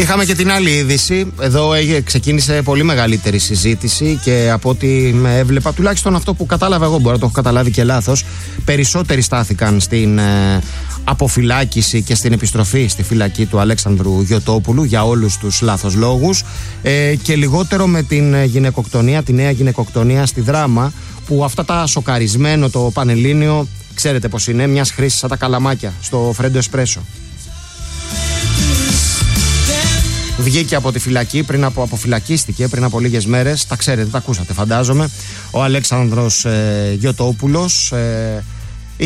Είχαμε και την άλλη είδηση. Εδώ ξεκίνησε πολύ μεγαλύτερη συζήτηση και από ό,τι με έβλεπα, τουλάχιστον αυτό που κατάλαβα εγώ, μπορώ να το έχω καταλάβει και λάθος, περισσότεροι στάθηκαν στην αποφυλάκηση και στην επιστροφή στη φυλακή του Αλέξανδρου Γιωτόπουλου για όλους τους λάθος λόγους, και λιγότερο με την γυναικοκτονία, τη νέα γυναικοκτονία στη Δράμα, που αυτά τα σοκαρισμένο το Πανελλήνιο, ξέρετε πως είναι, μιας χρήσης σαν τα καλαμάκια στο Φρέντο Εσπρέσο. Βγήκε από τη φυλακή, αποφυλακίστηκε πριν από λίγες μέρες. Τα ξέρετε, τα ακούσατε φαντάζομαι. Ο Αλέξανδρος Γιωτόπουλος,